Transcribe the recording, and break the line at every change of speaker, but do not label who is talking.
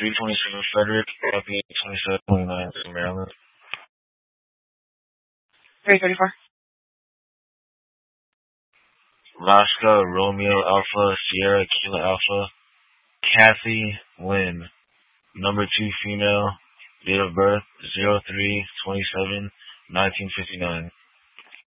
327 Frederick, copy 2729 Maryland.
334.
Rosca Romeo Alpha Sierra Kilo Alpha, Kathy Lynn, number 2 female, date of birth 03/27/1959.